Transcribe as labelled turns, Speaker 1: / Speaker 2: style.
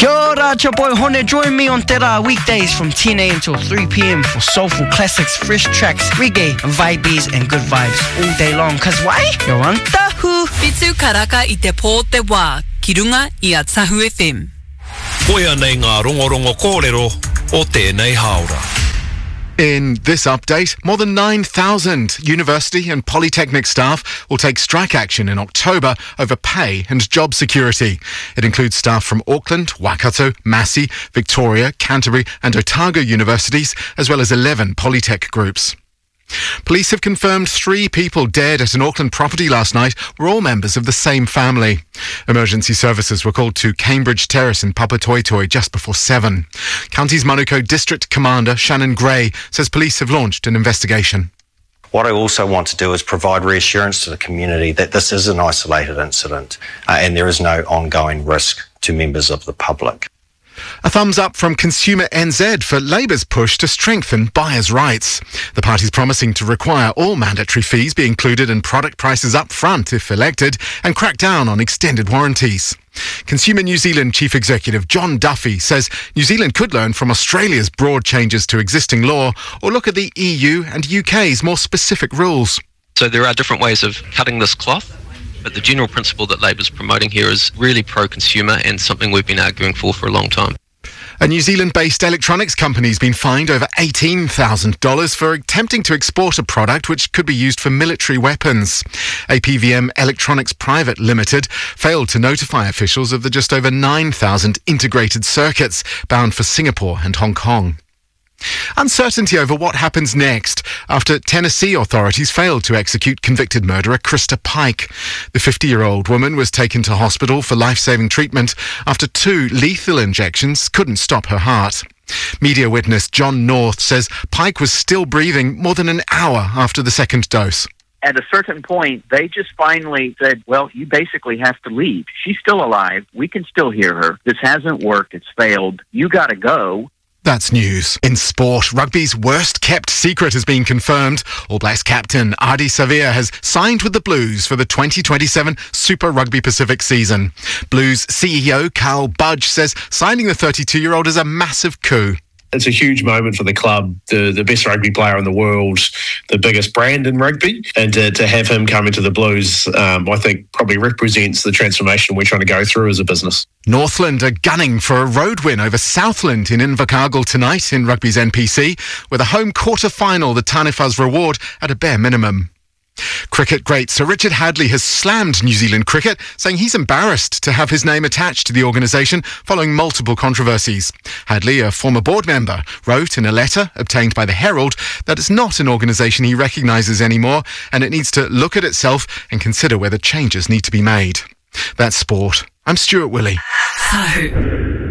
Speaker 1: Kia ora, it's your boy Hone. Join me on Te Rā weekdays from 10 a.m. till 3 p.m. for soulful classics, fresh tracks, reggae, vibes and good vibes all day long. Cause why? You're on Tahu.
Speaker 2: Pitu karaka I te pō te wā, ki runga I a Tahu FM.
Speaker 3: Koia nei ngā rongorongo kōrero o tēnei haora.
Speaker 4: In this update, more than 9,000 university and polytechnic staff will take strike action in October over pay and job security. It includes staff from Auckland, Waikato, Massey, Victoria, Canterbury and Otago universities, as well as 11 polytech groups. Police have confirmed 3 people dead at an Auckland property last night were all members of the same family. Emergency services were called to Cambridge Terrace in Papatoetoe just before 7. County's Manukau District Commander Shannon Gray says police have launched an investigation.
Speaker 5: What I also want to do is provide reassurance to the community that this is an isolated incident and there is no ongoing risk to members of the public.
Speaker 4: A thumbs up from Consumer NZ for Labour's push to strengthen buyers' rights. The party's promising to require all mandatory fees be included in product prices up front if elected and crack down on extended warranties. Consumer New Zealand Chief Executive John Duffy says New Zealand could learn from Australia's broad changes to existing law or look at the EU and UK's more specific rules.
Speaker 6: So there are different ways of cutting this cloth. But the general principle that Labour's promoting here is really pro-consumer and something we've been arguing for a long time.
Speaker 4: A New Zealand-based electronics company has been fined over $18,000 for attempting to export a product which could be used for military weapons. APVM Electronics Private Limited failed to notify officials of the just over 9,000 integrated circuits bound for Singapore and Hong Kong. Uncertainty over what happens next after Tennessee authorities failed to execute convicted murderer Krista Pike. The 50-year-old woman was taken to hospital for life-saving treatment after 2 lethal injections couldn't stop her heart. Media witness John North says Pike was still breathing more than an hour after the second dose.
Speaker 7: At a certain point, they just finally said, well, you basically have to leave. She's still alive. We can still hear her. This hasn't worked. It's failed. You got to go.
Speaker 4: That's news. In sport, rugby's worst-kept secret has been confirmed. All Blacks captain Ardie Savea has signed with the Blues for the 2027 Super Rugby Pacific season. Blues CEO Carl Budge says signing the 32-year-old is a massive coup.
Speaker 8: It's a huge moment for the club, the best rugby player in the world, the biggest brand in rugby, and to have him come into the Blues, I think probably represents the transformation we're trying to go through as a business.
Speaker 4: Northland are gunning for a road win over Southland in Invercargill tonight in rugby's NPC, with a home quarter-final the Tanefas reward at a bare minimum. Cricket great Sir Richard Hadlee has slammed New Zealand cricket, saying he's embarrassed to have his name attached to the organisation following multiple controversies. Hadlee, a former board member, wrote in a letter obtained by the Herald that it's not an organisation he recognises anymore and it needs to look at itself and consider whether changes need to be made. That's sport. I'm Stuart Willey.
Speaker 2: Tahu.